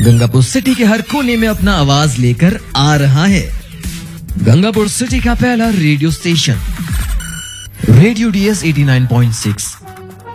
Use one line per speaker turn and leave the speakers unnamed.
Gangapur city के हर कोने में अपना आवाज लेकर आ रहा है गंगापुर सिटी का पहला रेडियो स्टेशन, रेडियो DS 89.6।